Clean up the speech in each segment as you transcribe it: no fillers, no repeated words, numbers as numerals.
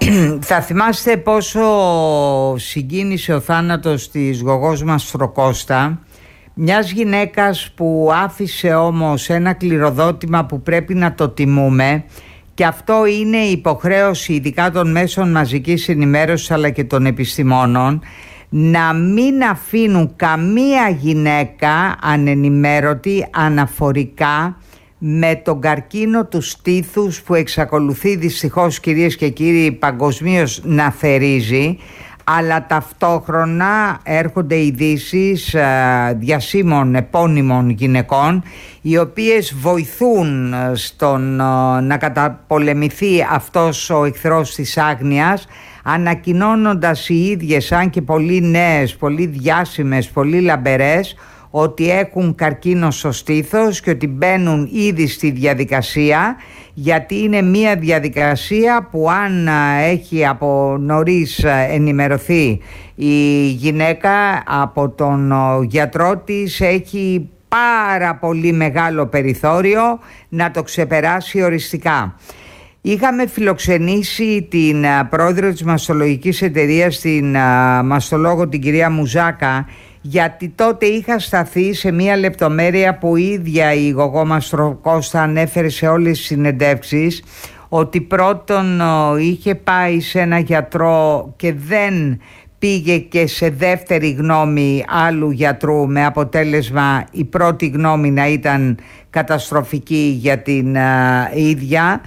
Θα θυμάστε πόσο συγκίνησε ο θάνατος της γογός Μαστροκώστα, μιας γυναίκας που άφησε όμως ένα κληροδότημα που πρέπει να το τιμούμε, και αυτό είναι η υποχρέωση ειδικά των μέσων μαζικής ενημέρωσης αλλά και των επιστημόνων να μην αφήνουν καμία γυναίκα ανενημέρωτη αναφορικά με τον καρκίνο του στήθους που εξακολουθεί δυστυχώς, κυρίες και κύριοι, παγκοσμίως να θερίζει, αλλά ταυτόχρονα έρχονται ειδήσεις διασήμων επώνυμων γυναικών οι οποίες βοηθούν στον να καταπολεμηθεί αυτός ο εχθρός της άγνοιας, ανακοινώνοντας οι ίδιες, αν και πολύ νέες, πολύ διάσημες, πολύ λαμπερές, ότι έχουν καρκίνο στο στήθος και ότι μπαίνουν ήδη στη διαδικασία, γιατί είναι μια διαδικασία που αν έχει από νωρίς ενημερωθεί η γυναίκα από τον γιατρό της, έχει πάρα πολύ μεγάλο περιθώριο να το ξεπεράσει οριστικά. Είχαμε φιλοξενήσει την πρόεδρο της μαστολογικής εταιρείας, την μαστολόγο την κυρία Μουζάκα, γιατί τότε είχα σταθεί σε μία λεπτομέρεια που η ίδια η γογό Μαστροκώστα ανέφερε σε όλες τις συνεντεύξεις, ότι πρώτον είχε πάει σε ένα γιατρό και δεν πήγε και σε δεύτερη γνώμη άλλου γιατρού, με αποτέλεσμα η πρώτη γνώμη να ήταν καταστροφική για την ίδια,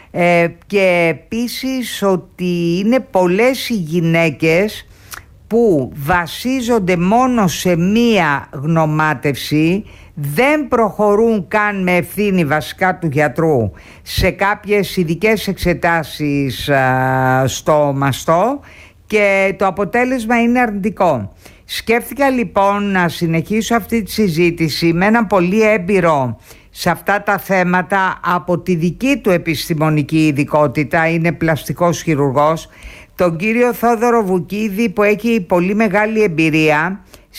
και επίσης ότι είναι πολλές οι γυναίκες που βασίζονται μόνο σε μία γνωμάτευση, δεν προχωρούν καν με ευθύνη βασικά του γιατρού σε κάποιες ειδικές εξετάσεις στο μαστό, και το αποτέλεσμα είναι αρνητικό. Σκέφτηκα λοιπόν να συνεχίσω αυτή τη συζήτηση με έναν πολύ έμπειρο σε αυτά τα θέματα από τη δική του επιστημονική ειδικότητα, είναι πλαστικός χειρουργός, τον κύριο Θόδωρο Βουκίδη, που έχει πολύ μεγάλη εμπειρία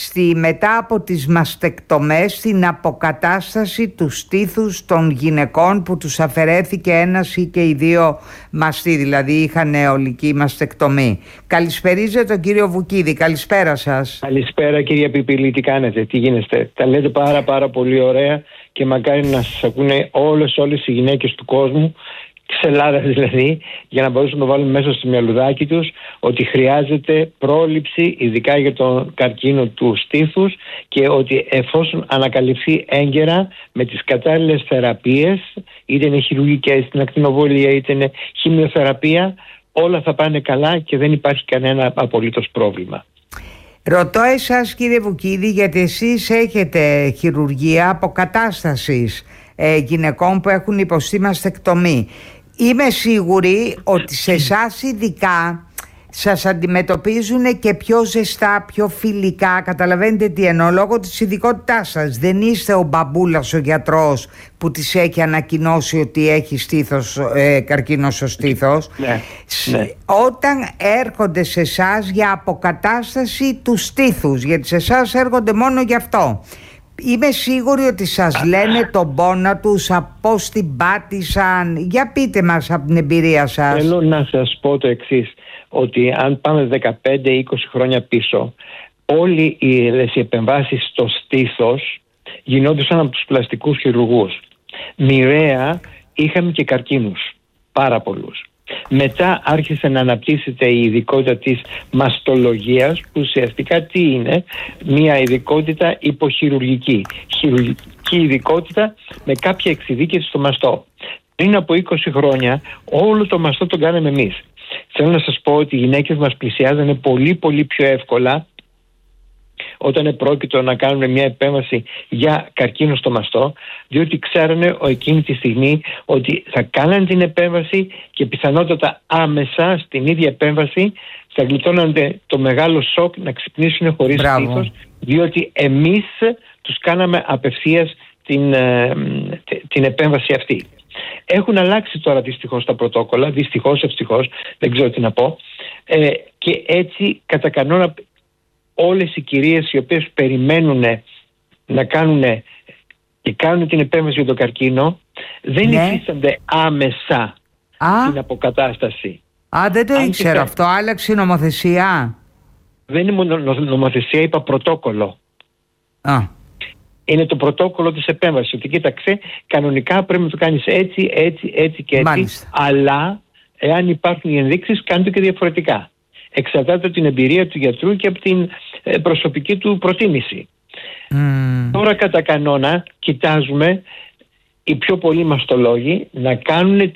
μετά από τις μαστεκτομές, στην αποκατάσταση του στήθους των γυναικών που τους αφαιρέθηκε ένας ή και οι δύο μαστοί, δηλαδή είχαν ολική μαστεκτομή. Καλησπερίζω τον κύριο Βουκίδη. Καλησπέρα σας. Καλησπέρα κυρία Πιπίλη, τι κάνετε, τι γίνεστε? Τα λέτε πάρα πολύ ωραία και μακάρι να σας ακούνε όλες οι γυναίκες του κόσμου, της Ελλάδας δηλαδή, για να μπορέσουν να το βάλουν μέσα στο μυαλουδάκι τους ότι χρειάζεται πρόληψη, ειδικά για τον καρκίνο του στήθους, και ότι εφόσον ανακαλυφθεί έγκαιρα με τις κατάλληλες θεραπείες, είτε είναι χειρουργικές, είτε είναι ακτινοβολία, είτε είναι χημειοθεραπεία, όλα θα πάνε καλά και δεν υπάρχει κανένα απολύτως πρόβλημα. Ρωτώ εσάς κύριε Βουκίδη, γιατί εσείς έχετε χειρουργία αποκατάστασης γυναικών που έχουν υποστεί μαστεκτομή. Είμαι σίγουρη ότι σε εσάς ειδικά σας αντιμετωπίζουν και πιο ζεστά, πιο φιλικά. Καταλαβαίνετε τι εννοώ, λόγω της ειδικότητάς σας. Δεν είστε ο μπαμπούλας ο γιατρός που της έχει ανακοινώσει ότι έχει καρκίνο στο στήθος. Ναι. Όταν έρχονται σε εσάς για αποκατάσταση του στήθους, γιατί σε εσάς έρχονται μόνο γι' αυτό, είμαι σίγουρη ότι σας λένε τον πόνο τους, πώς την πάτησαν. Για πείτε μας από την εμπειρία σας. Θέλω να σας πω το εξής, ότι αν πάμε 15-20 χρόνια πίσω, όλοι οι επεμβάσεις στο στήθος γινόντουσαν από τους πλαστικούς χειρουργούς. Μοιραία είχαμε και καρκίνους, πάρα πολλούς. Μετά άρχισε να αναπτύσσεται η ειδικότητα της μαστολογίας, που ουσιαστικά τι είναι? Μια ειδικότητα υποχειρουργική, χειρουργική ειδικότητα με κάποια εξειδίκευση στο μαστό. Πριν από 20 χρόνια όλο το μαστό τον κάναμε εμείς. Θέλω να σας πω ότι οι γυναίκες μας πλησιάζανε πολύ πιο εύκολα όταν επρόκειτο να κάνουν μια επέμβαση για καρκίνο στο μαστό, διότι ξέρανε εκείνη τη στιγμή ότι θα κάνανε την επέμβαση και πιθανότατα άμεσα στην ίδια επέμβαση θα γλιτώνανε το μεγάλο σοκ να ξυπνήσουν χωρίς στήθος, διότι εμείς τους κάναμε απευθείας την επέμβαση αυτή. Έχουν αλλάξει τώρα δυστυχώς τα πρωτόκολλα, δυστυχώς, ευτυχώς, δεν ξέρω τι να πω, και έτσι κατά κανόνα όλες οι κυρίες οι οποίες περιμένουν να κάνουν και κάνουν την επέμβαση για τον καρκίνο δεν υφίστανται άμεσα την αποκατάσταση. Δεν το ήξερα αυτό. Άλλαξε η νομοθεσία. Δεν είναι μόνο νομοθεσία, είπα πρωτόκολλο. Είναι το πρωτόκολλο της επέμβασης. Ότι κοίταξε, κανονικά πρέπει να το κάνεις έτσι και έτσι. Μάλιστα. Αλλά εάν υπάρχουν οι ενδείξεις, κάνει το και διαφορετικά. Εξαρτάται από την εμπειρία του γιατρού και από την προσωπική του προτίμηση. Τώρα κατά κανόνα κοιτάζουμε οι πιο πολλοί μαστολόγοι να κάνουν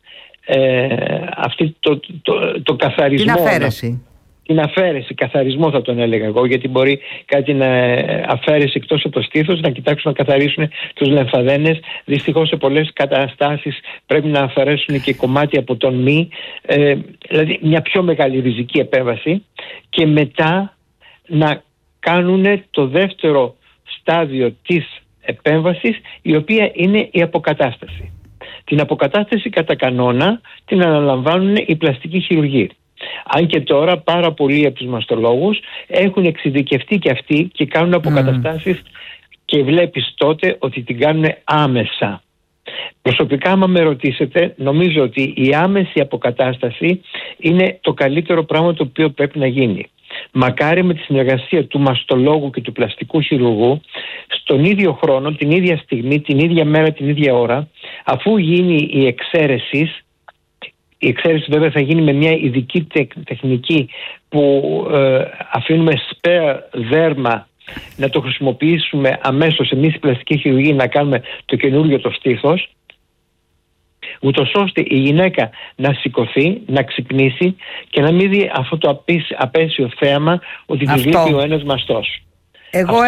το καθαρισμό. Την αφαίρεση, καθαρισμό θα τον έλεγα εγώ, γιατί μπορεί κάτι να αφαίρεσει εκτός από το στήθος, να κοιτάξουν να καθαρίσουν τους λεμφαδένες. Δυστυχώς σε πολλές καταστάσεις πρέπει να αφαιρέσουν και κομμάτια από τον μη, δηλαδή μια πιο μεγάλη ριζική επέμβαση, και μετά να κάνουν το δεύτερο στάδιο της επέμβασης, η οποία είναι η αποκατάσταση. Την αποκατάσταση κατά κανόνα την αναλαμβάνουν οι πλαστικοί χειρουργοί. Αν και τώρα πάρα πολλοί από τους μαστολόγους έχουν εξειδικευτεί και αυτοί και κάνουν αποκαταστάσεις, και βλέπεις τότε ότι την κάνουν άμεσα. Προσωπικά, άμα με ρωτήσετε, νομίζω ότι η άμεση αποκατάσταση είναι το καλύτερο πράγμα το οποίο πρέπει να γίνει. Μακάρι με τη συνεργασία του μαστολόγου και του πλαστικού χειρουργού στον ίδιο χρόνο, την ίδια στιγμή, την ίδια μέρα, την ίδια ώρα, αφού γίνει η εξαίρεση. Η εξαίρεση βέβαια θα γίνει με μια ειδική τεχνική που αφήνουμε spare δέρμα να το χρησιμοποιήσουμε αμέσως εμείς οι πλαστικοί χειρουργοί, να κάνουμε το καινούργιο το στήθος, ούτως ώστε η γυναίκα να σηκωθεί, να ξυπνήσει και να μην δει αυτό το απέσιο θέαμα ότι της λείπει ο ένας μαστός. Εγώ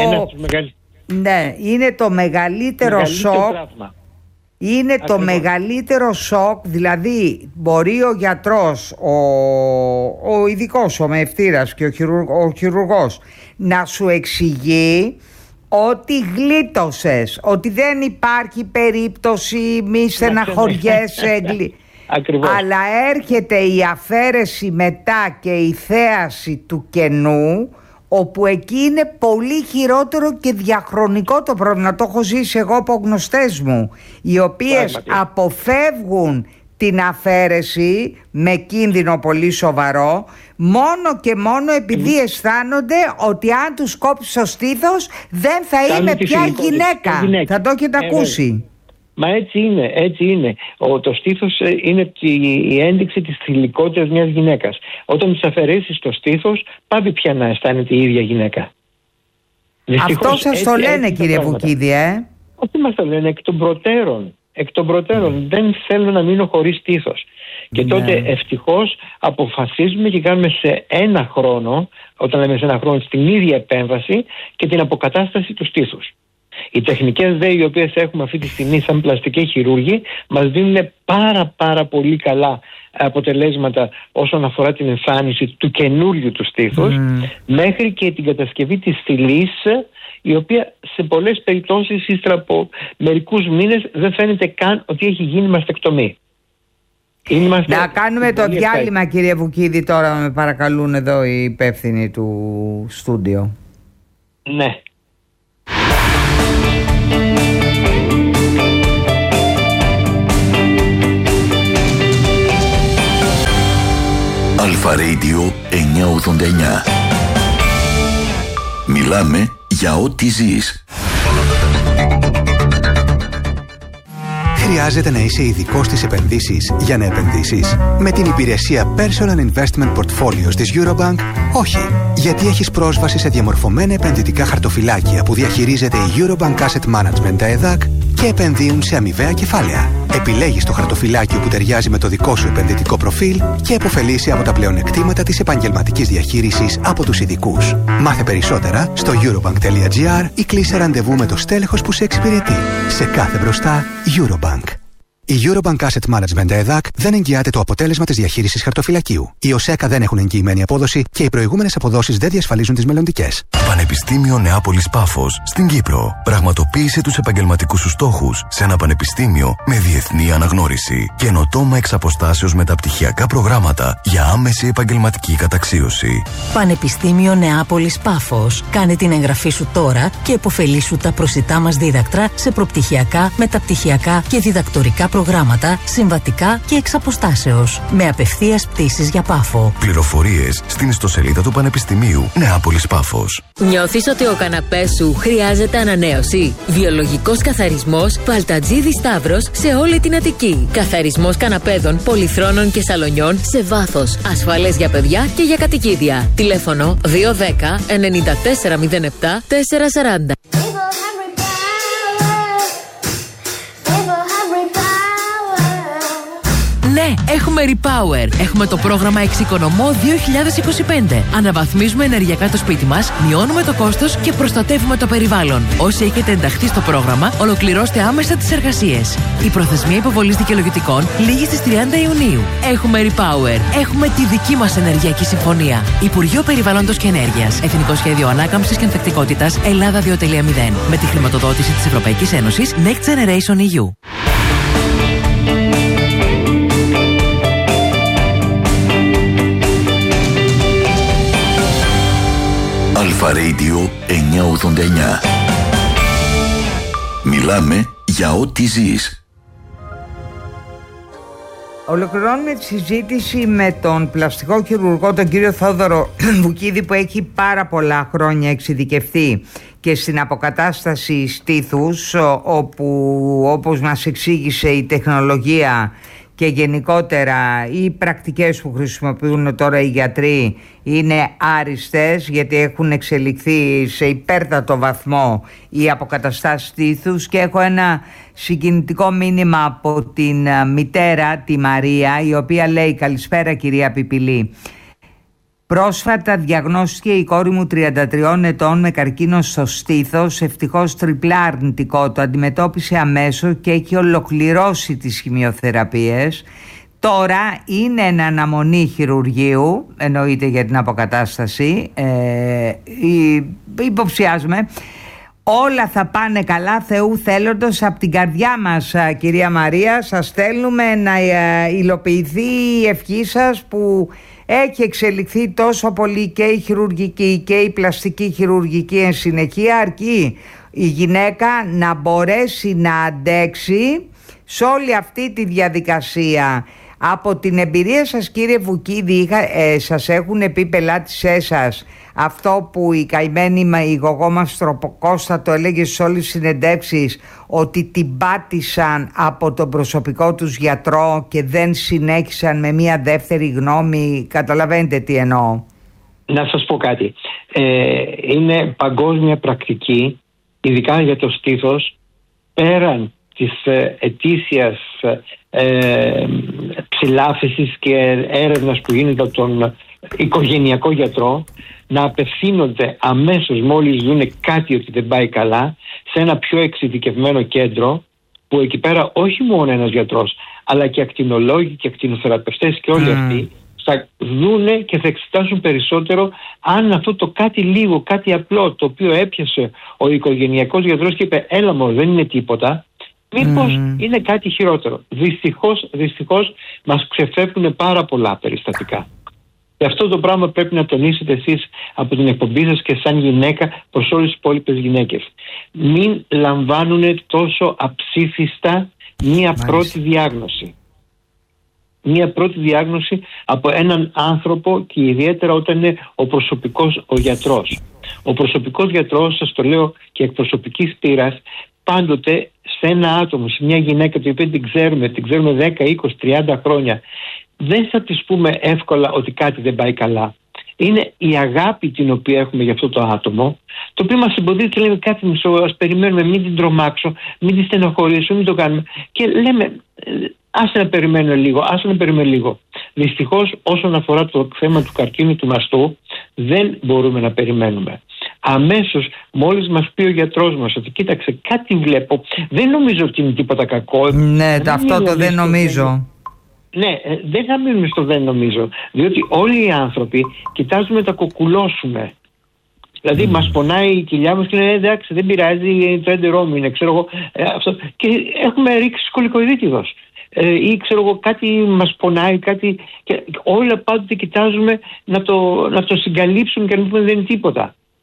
είναι το μεγαλύτερο σοκ. Είναι το μεγαλύτερο σοκ, δηλαδή μπορεί ο γιατρός, ο ειδικός, ο μεευτήρας και ο χειρουργός να σου εξηγεί ότι γλίτωσες, ότι δεν υπάρχει περίπτωση, μη στεναχωριέσαι. Αλλά έρχεται η αφαίρεση μετά και η θέαση του κενού, όπου εκεί είναι πολύ χειρότερο και διαχρονικό το πρόβλημα. Το έχω ζήσει εγώ από γνωστές μου, οι οποίες αποφεύγουν την αφαίρεση με κίνδυνο πολύ σοβαρό, μόνο και μόνο επειδή αισθάνονται ότι αν τους κόψει το στήθος δεν θα είμαι πια γυναίκα. Θα το έχετε ακούσει. Μα έτσι είναι. Το στήθος είναι η ένδειξη της θηλυκότητας μιας γυναίκας. Όταν της αφαιρέσεις το στήθος, πάβει πια να αισθάνεται η ίδια γυναίκα. Αυτό σας το λένε, κύριε Βουκίδη, Όχι μας το λένε, εκ των προτέρων. Δεν θέλω να μείνω χωρίς στήθος. Και τότε ευτυχώς αποφασίζουμε και κάνουμε σε ένα χρόνο, όταν λέμε σε ένα χρόνο, στην ίδια επέμβαση και την αποκατάσταση του στήθους. Οι τεχνικές οι οποίες έχουμε αυτή τη στιγμή σαν πλαστικοί χειρούργοι μας δίνουν πάρα πολύ καλά αποτελέσματα όσον αφορά την εμφάνιση του καινούριου του στήθους, μέχρι και την κατασκευή της θηλής, η οποία σε πολλές περιπτώσεις ύστερα από μερικούς μήνες δεν φαίνεται καν ότι έχει γίνει μαστεκτομή. Να κάνουμε το διάλειμμα, κύριε Βουκίδη, τώρα με παρακαλούν εδώ οι υπεύθυνοι του στούντιο. Ναι. Αλφα Radio 989. Μιλάμε για ό,τι ζεις. Χρειάζεται να είσαι ειδικός στις επενδύσεις για να επενδύσεις? Με την υπηρεσία Personal Investment Portfolios της Eurobank, όχι. Γιατί έχεις πρόσβαση σε διαμορφωμένα επενδυτικά χαρτοφυλάκια που διαχειρίζεται η Eurobank Asset Management, τα ΕΔΑΚ, και επενδύουν σε αμοιβαία κεφάλαια. Επιλέγεις το χαρτοφυλάκιο που ταιριάζει με το δικό σου επενδυτικό προφίλ και επωφελείσαι από τα πλεονεκτήματα της επαγγελματικής διαχείρισης από τους ειδικούς. Μάθε περισσότερα στο eurobank.gr ή κλείσε ραντεβού με το στέλεχος που σε εξυπηρετεί. Σε κάθε μπροστά, Eurobank. Η Eurobank Asset Management ΕΔΑΚ δεν εγγυάται το αποτέλεσμα της διαχείρισης χαρτοφυλακίου. Οι ΟΣΕΚΑ δεν έχουν εγγυημένη απόδοση και οι προηγούμενες αποδόσεις δεν διασφαλίζουν τις μελλοντικές. Πανεπιστήμιο Νεάπολης Πάφος στην Κύπρο. Πραγματοποίησε τους επαγγελματικούς σου στόχους σε ένα πανεπιστήμιο με διεθνή αναγνώριση. Καινοτόμα εξ αποστάσεως μεταπτυχιακά προγράμματα για άμεση επαγγελματική καταξίωση. Πανεπιστήμιο Νεάπολης Πάφος. Κάνε την εγγραφή σου τώρα και επωφελήσου τα προσιτά μας δίδακτρα σε προπτυχιακά, μεταπτυχιακά και διδακτορικά προγράμματα. προγράμματα συμβατικά και εξ αποστάσεως. Με απευθείας πτήσεις για Πάφο. Πληροφορίες στην ιστοσελίδα του Πανεπιστημίου Νεάπολης Πάφος. Νιώθεις ότι ο καναπές σου χρειάζεται ανανέωση? Βιολογικός καθαρισμός Παλτατζίδη Σταύρος σε όλη την Αττική. Καθαρισμός καναπέδων, πολυθρόνων και σαλονιών σε βάθος. Ασφαλές για παιδιά και για κατοικίδια. Τηλέφωνο 210 9407 440. Ναι, έχουμε Repower. Έχουμε το πρόγραμμα Εξοικονομώ 2025. Αναβαθμίζουμε ενεργειακά το σπίτι μας, μειώνουμε το κόστος και προστατεύουμε το περιβάλλον. Όσοι έχετε ενταχθεί στο πρόγραμμα, ολοκληρώστε άμεσα τις εργασίες. Η προθεσμία υποβολής δικαιολογητικών λήγει στις 30 Ιουνίου. Έχουμε Repower. Έχουμε τη δική μας ενεργειακή συμφωνία. Υπουργείο Περιβάλλοντος και Ενέργειας. Εθνικό Σχέδιο Ανάκαμψης και Ανθεκτικότητας Ελλάδα 2.0. Με τη χρηματοδότηση της Ευρωπαϊκής Ένωσης Next Generation EU. Αλφα Radio 989. Μιλάμε για ό,τι ζεις. Ολοκληρώνουμε τη συζήτηση με τον πλαστικό χειρουργό, τον κύριο Θόδωρο Βουκίδη, που έχει πάρα πολλά χρόνια εξειδικευτεί και στην αποκατάσταση στήθους, όπου όπως μας εξήγησε η τεχνολογία και γενικότερα οι πρακτικές που χρησιμοποιούν τώρα οι γιατροί είναι άριστες, γιατί έχουν εξελιχθεί σε υπέρτατο βαθμό οι αποκαταστάσεις στήθους. Και έχω ένα συγκινητικό μήνυμα από την μητέρα, τη Μαρία, η οποία λέει: «Καλησπέρα κυρία Πιπιλή. Πρόσφατα διαγνώστηκε η κόρη μου 33 ετών με καρκίνο στο στήθος, ευτυχώς τριπλά αρνητικό. Το αντιμετώπισε αμέσως και έχει ολοκληρώσει τις χημειοθεραπείες. Τώρα είναι εν αναμονή χειρουργείου, εννοείται για την αποκατάσταση, υποψιάζουμε. Όλα θα πάνε καλά, Θεού θέλοντος, από την καρδιά μας κυρία Μαρία. Σας στέλνουμε να υλοποιηθεί η ευχή σας που έχει εξελιχθεί τόσο πολύ και η χειρουργική και η πλαστική χειρουργική εν συνεχεία, αρκεί η γυναίκα να μπορέσει να αντέξει σε όλη αυτή τη διαδικασία. Από την εμπειρία σας κύριε Βουκίδη, σας έχουν πει πελάτησές σας αυτό που η καημένη η γογό μας Τροποκώστα το έλεγε σε όλες τις συνεντεύξεις, ότι την πάτησαν από τον προσωπικό τους γιατρό και δεν συνέχισαν με μια δεύτερη γνώμη? Καταλαβαίνετε τι εννοώ. Να σας πω κάτι. Είναι παγκόσμια πρακτική, ειδικά για το στήθος, πέραν της ετήσιας ψηλάφισης και έρευνας που γίνεται από τον οικογενειακό γιατρό, να απευθύνονται αμέσως μόλις δουν κάτι ότι δεν πάει καλά σε ένα πιο εξειδικευμένο κέντρο, που εκεί πέρα όχι μόνο ένας γιατρός αλλά και ακτινολόγοι και ακτινοθεραπευτές και όλοι αυτοί θα δούνε και θα εξετάσουν περισσότερο αν αυτό το κάτι λίγο, κάτι απλό το οποίο έπιασε ο οικογενειακός γιατρός και είπε έλα μου δεν είναι τίποτα, μήπως είναι κάτι χειρότερο. Δυστυχώς μας ξεφεύγουν πάρα πολλά περιστατικά. Και αυτό το πράγμα πρέπει να τονίσετε εσείς από την εκπομπή σας και σαν γυναίκα προς όλες τις υπόλοιπες γυναίκες. Μην λαμβάνουν τόσο αψήφιστα μία πρώτη διάγνωση. Μία πρώτη διάγνωση από έναν άνθρωπο, και ιδιαίτερα όταν είναι ο γιατρός. Ο προσωπικός γιατρός, σας το λέω και εκ προσωπικής πείρας, πάντοτε σε ένα άτομο, σε μια γυναίκα την οποία την ξέρουμε 10, 20, 30 χρόνια, δεν θα της πούμε εύκολα ότι κάτι δεν πάει καλά. Είναι η αγάπη την οποία έχουμε για αυτό το άτομο, το οποίο μας εμποδίζει και λέμε κάτι μισό, ας περιμένουμε, μην την τρομάξω, μην την στενοχωρήσω, μην το κάνουμε. Και λέμε, άσε να περιμένουμε λίγο. Δυστυχώς όσον αφορά το θέμα του καρκίνου του μαστού, δεν μπορούμε να περιμένουμε. Αμέσως μόλις μας πει ο γιατρός μας ότι κοίταξε κάτι βλέπω, δεν νομίζω ότι είναι τίποτα κακό. Ναι, αυτό το δεν νομίζω. Ναι, δεν θα μείνουμε στο δεν νομίζω, διότι όλοι οι άνθρωποι κοιτάζουμε να τα κοκκουλώσουμε. Δηλαδή μας πονάει η κοιλιά μας και λένε εντάξει δεν πειράζει, το έντερό μου είναι, ξέρω εγώ, αυτό. Και έχουμε ρίξει σκολικοειδίτιδος. Ή ξέρω εγώ κάτι μας πονάει, κάτι, και όλα πάντοτε κοιτάζουμε να το συγκαλύψουμε και να πούμε δεν είναι τίποτα.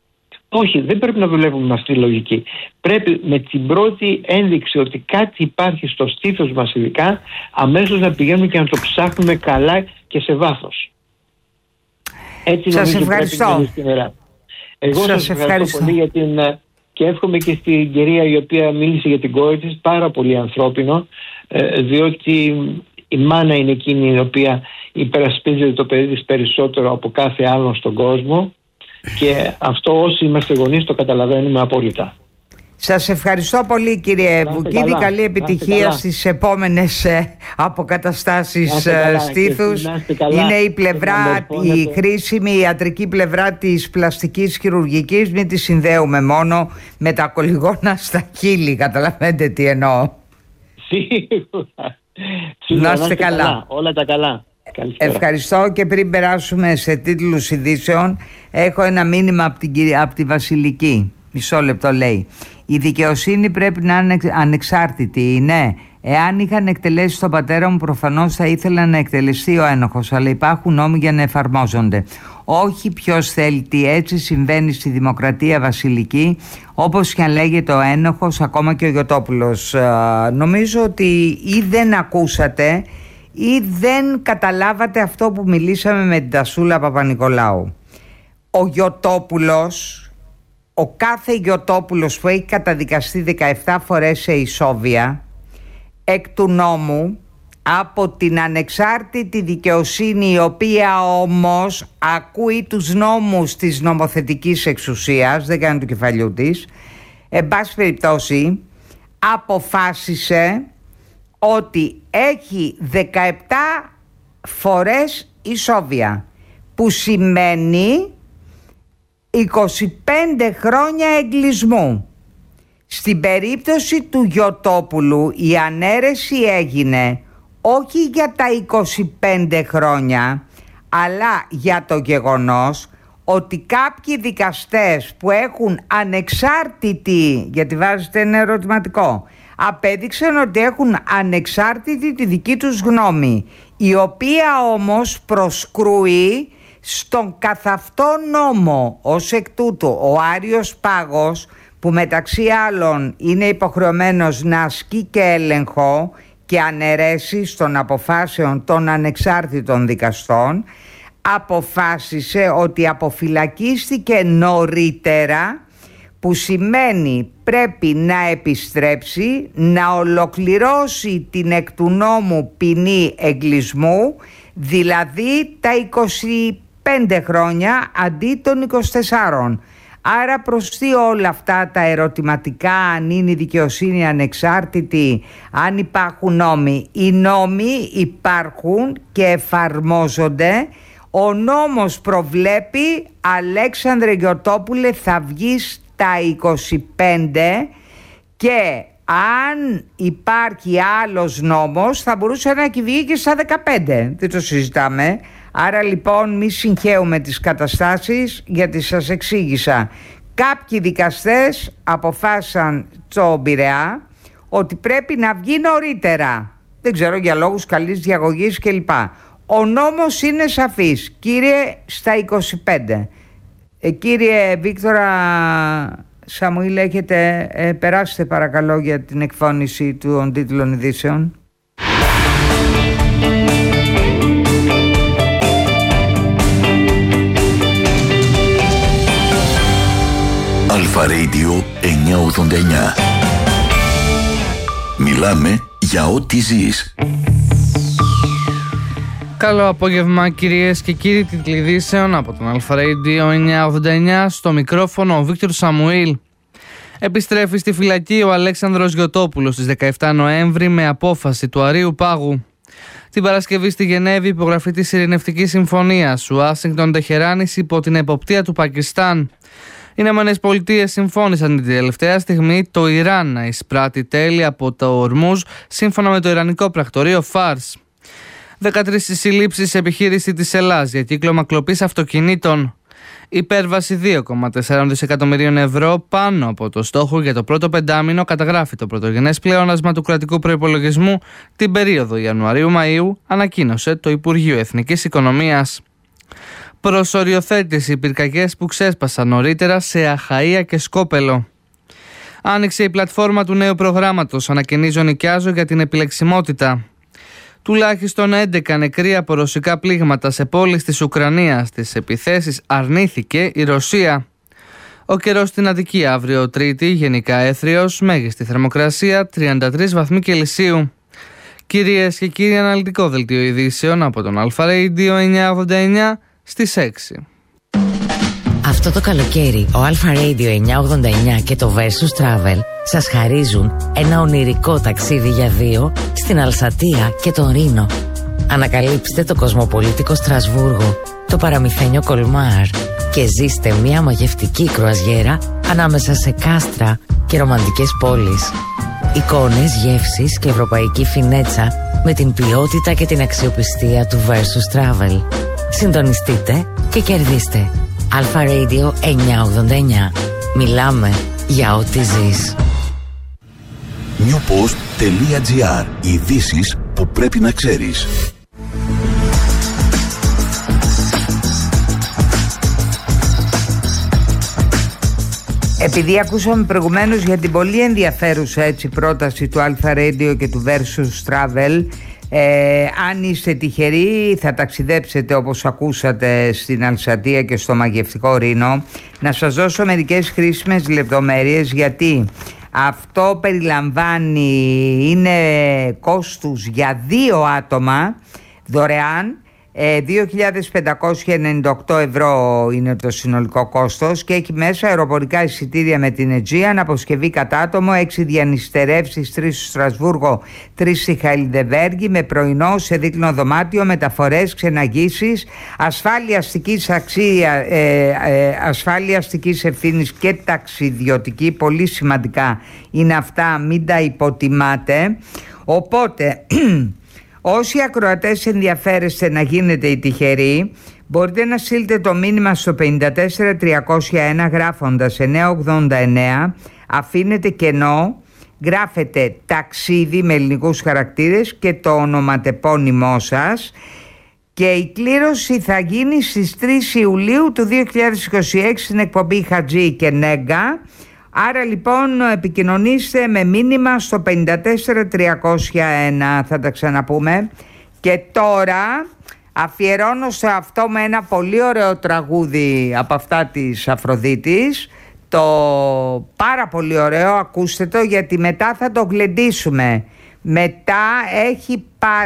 Όχι, δεν πρέπει να δουλεύουμε με αυτή τη λογική. Πρέπει με την πρώτη ένδειξη ότι κάτι υπάρχει στο στήθος μας ειδικά, αμέσως να πηγαίνουμε και να το ψάχνουμε καλά και σε βάθος. Έτσι σας νομίζω ευχαριστώ. πρέπει να είναι στην μέρα. Εγώ σας ευχαριστώ πολύ για την... Και εύχομαι και στην κυρία η οποία μίλησε για την κόρη της, πάρα πολύ ανθρώπινο, διότι η μάνα είναι εκείνη η οποία υπερασπίζεται το παιδί της περισσότερο από κάθε άλλον στον κόσμο, και αυτό όσοι είμαστε γονείς το καταλαβαίνουμε απόλυτα. Σας ευχαριστώ πολύ, κύριε Βουκίδη. Καλή επιτυχία στις επόμενες αποκαταστάσεις στήθους. Είναι η πλευρά, η χρήσιμη ιατρική πλευρά της πλαστικής χειρουργικής. Μην τη συνδέουμε μόνο με τα κολυγόνα στα χείλη. Καταλαβαίνετε τι εννοώ. Σίγουρα. Να είστε καλά. Όλα τα καλά. Καλησπέρα. Ευχαριστώ. Και πριν περάσουμε σε τίτλους ειδήσεων, έχω ένα μήνυμα από τη Βασιλική. Μισό λεπτό, λέει. Η δικαιοσύνη πρέπει να είναι ανεξάρτητη. Ναι, εάν είχαν εκτελέσει τον πατέρα μου, προφανώς θα ήθελα να εκτελεστεί ο ένοχος, αλλά υπάρχουν νόμοι για να εφαρμόζονται. Όχι ποιος θέλει τι, έτσι συμβαίνει στη δημοκρατία, Βασιλική, όπως και αν λέγεται ο ένοχος, ακόμα και ο Γιωτόπουλος. Νομίζω ότι ή δεν ακούσατε ή δεν καταλάβατε αυτό που μιλήσαμε με την Τασούλα Παπανικολάου. Ο Γιωτόπουλος, ο κάθε Γιωτόπουλος που έχει καταδικαστεί 17 φορές σε ισόβια, εκ του νόμου, από την ανεξάρτητη δικαιοσύνη, η οποία όμως ακούει τους νόμους της νομοθετικής εξουσίας, δεν κάνει του κεφαλιού της, εν πάση περιπτώσει αποφάσισε ότι έχει 17 φορές ισόβια, που σημαίνει 25 χρόνια εγκλισμού. Στην περίπτωση του Γιωτόπουλου η ανέρεση έγινε όχι για τα 25 χρόνια, αλλά για το γεγονός ότι κάποιοι δικαστές που έχουν ανεξάρτητη, γιατί βάζετε ένα ερωτηματικό, απέδειξαν ότι έχουν ανεξάρτητη τη δική τους γνώμη, η οποία όμως προσκρούει στον καθ' αυτό νόμο. Ως εκ τούτου ο Άριος Πάγος, που μεταξύ άλλων είναι υποχρεωμένος να ασκεί και έλεγχο και αναιρέσεις των αποφάσεων των ανεξάρτητων δικαστών, αποφάσισε ότι αποφυλακίστηκε νωρίτερα, που σημαίνει πρέπει να επιστρέψει, να ολοκληρώσει την εκ του νόμου ποινή εγκλισμού, δηλαδή τα 25 χρόνια αντί των 24. Άρα προς τι όλα αυτά τα ερωτηματικά, αν είναι η δικαιοσύνη ανεξάρτητη, αν υπάρχουν νόμοι? Οι νόμοι υπάρχουν και εφαρμόζονται. Ο νόμος προβλέπει, Αλέξανδρε Γιωτόπουλε, θα βγεις τα 25, και αν υπάρχει άλλος νόμος θα μπορούσε να βγει και στα 15. Δεν το συζητάμε. Άρα λοιπόν μη συγχαίουμε τις καταστάσεις, γιατί σας εξήγησα. Κάποιοι δικαστές αποφάσισαν στο Πειραιά ότι πρέπει να βγει νωρίτερα. Δεν ξέρω, για λόγους καλής διαγωγής κλπ. Ο νόμος είναι σαφής, κύριε, στα 25. Κύριε Βίκτορα Σαμουήλ, έχετε, περάστε παρακαλώ για την εκφώνηση των τίτλων ειδήσεων. Αλφα Radio 989. Μιλάμε για ό,τι ζεις. Καλό απόγευμα, κυρίες και κύριοι. Τίτλοι ειδήσεων από τον Αλφα Radio 989. Στο μικρόφωνο ο Βίκτορ Σαμουήλ. Επιστρέφει στη φυλακή ο Αλέξανδρος Γιωτόπουλος στις 17 Νοέμβρη με απόφαση του Αρείου Πάγου. Την Παρασκευή στη Γενέβη, υπογραφή της Ειρηνευτικής Συμφωνίας Ουάσιγκτον Τεχεράνης υπό την εποπτεία του Πακιστάν. Οι Ηνωμένες Πολιτείες συμφώνησαν την τελευταία στιγμή το Ιράν να εισπράττει τέλη από το Ορμούζ, σύμφωνα με το Ιρανικό πρακτορείο Φάρς. 13 συλλήψεις σε επιχείρηση της Ελλάς για κύκλωμα κλοπής αυτοκινήτων. Υπέρβαση 2,4 δισεκατομμυρίων ευρώ πάνω από το στόχο για το πρώτο πεντάμινο καταγράφει το πρωτογενές πλεόνασμα του κρατικού προϋπολογισμού την περίοδο Ιανουαρίου-Μαΐου, ανακοίνωσε το Υπουργείο Εθνικής Οικονομίας. Προς οριοθέτηση πυρκαγιές που ξέσπασαν νωρίτερα σε Αχαΐα και Σκόπελο. Άνοιξε η πλατφόρμα του νέου προγράμματος «Ανακαινίζω νοικιάζω» για την επιλεξιμότητα. Τουλάχιστον 11 νεκροί από ρωσικά πλήγματα σε πόλεις της Ουκρανίας. Τις επιθέσεις αρνήθηκε η Ρωσία. Ο καιρός στην Αττική αύριο Τρίτη, γενικά έθριος, μέγιστη θερμοκρασία 33 βαθμοί Κελσίου. Κυρίες και κύριοι, αναλυτικό δελτίο ειδήσεων από τον Αλφα Radio 989 στις 6. Αυτό το καλοκαίρι ο Alpha Radio 989 και το Versus Travel σας χαρίζουν ένα ονειρικό ταξίδι για δύο στην Αλσατία και τον Ρήνο. Ανακαλύψτε το κοσμοπολίτικο Στρασβούργο, το παραμυθένιο Κολμάρ και ζήστε μια μαγευτική κρουαζιέρα ανάμεσα σε κάστρα και ρομαντικές πόλεις. Εικόνες, γεύσεις και ευρωπαϊκή φινέτσα με την ποιότητα και την αξιοπιστία του Versus Travel. Συντονιστείτε και κερδίστε. Alpha Radio 989. Μιλάμε για ό,τι ζεις. newpost.gr. Ειδήσεις που πρέπει να ξέρεις. Επειδή ακούσαμε προηγουμένως για την πολύ ενδιαφέρουσα πρόταση του Alpha Radio και του Versus Travel, αν είστε τυχεροί θα ταξιδέψετε όπως ακούσατε στην Αλσατία και στο μαγευτικό Ρήνο, να σας δώσω μερικές χρήσιμες λεπτομέρειες, γιατί αυτό περιλαμβάνει, είναι κόστους για 2 άτομα δωρεάν. 2.598 ευρώ είναι το συνολικό κόστος και έχει μέσα αεροπορικά εισιτήρια με την Aegean, αποσκευή κατά άτομο, 6 διανυστερεύσεις, 3 στο Στρασβούργο, 3 στη Χαϊλντεβέργη, με πρωινό σε δίκλινο δωμάτιο, μεταφορές, ξεναγήσεις, ασφάλεια αστικής ευθύνης και ταξιδιωτική. Πολύ σημαντικά είναι αυτά, μην τα υποτιμάτε. Οπότε όσοι ακροατές ενδιαφέρεστε να γίνετε οι τυχεροί, μπορείτε να στείλετε το μήνυμα στο 54301 γράφοντας 989, αφήνετε κενό, γράφετε ταξίδι με ελληνικούς χαρακτήρες και το ονοματεπώνυμό σας, και η κλήρωση θα γίνει στις 3 Ιουλίου του 2026 στην εκπομπή Χατζή και Νέγκα. Άρα λοιπόν επικοινωνήστε με μήνυμα στο 54301, θα τα ξαναπούμε. Και τώρα αφιερώνω σε αυτό με ένα πολύ ωραίο τραγούδι από αυτά της Αφροδίτης, το πάρα πολύ ωραίο, ακούστε το, γιατί μετά θα το γλεντήσουμε. Μετά έχει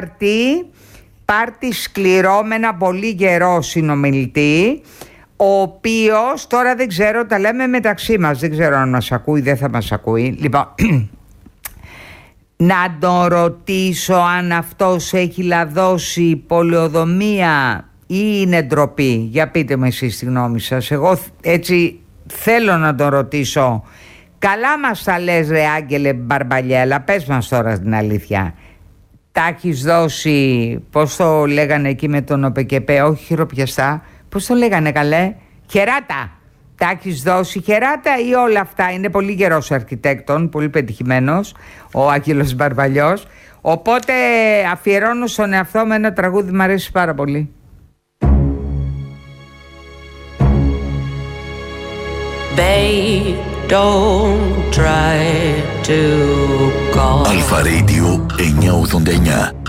πάρτι σκληρό με ένα πολύ γερό συνομιλητή, ο οποίος τώρα δεν ξέρω, τα λέμε μεταξύ μας, δεν ξέρω αν μας ακούει, δεν θα μας ακούει. Λοιπόν, να τον ρωτήσω αν αυτός έχει λαδώσει πολεοδομία ή είναι ντροπή. Για πείτε μου εσείς τη γνώμη σας. Εγώ έτσι θέλω να τον ρωτήσω. Καλά μας τα λες ρε Άγγελε Μπαρμπαλιέλα, πες μας τώρα την αλήθεια. Τα έχεις δώσει, πώς το λέγανε εκεί με τον ΟΠΕΚΕΠΕ, όχι χειροπιαστά, πώς το λέγανε καλέ, χεράτα. Τα έχεις δώσει χεράτα ή όλα αυτά? Είναι πολύ γερός αρχιτέκτον, πολύ πετυχημένος ο Άγγελος Μπαρμπαλιός. Οπότε αφιερώνω στον εαυτό με ένα τραγούδι, μου αρέσει πάρα πολύ. Babe, don't try to call. Alpha Radio 989.